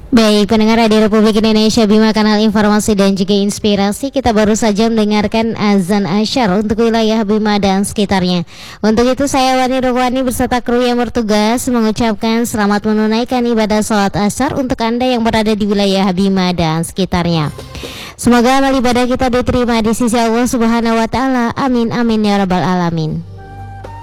Baik, pendengar Radio Republik Indonesia Bima Kanal Informasi dan juga Inspirasi, kita baru saja mendengarkan azan asyar untuk wilayah Bima dan sekitarnya. Untuk itu saya Wani Rohwani beserta kru yang bertugas mengucapkan selamat menunaikan ibadah sholat asyar untuk Anda yang berada di wilayah Bima dan sekitarnya. Semoga amal ibadah kita diterima di sisi Allah Subhanahu wa taala. Amin amin ya rabbal alamin.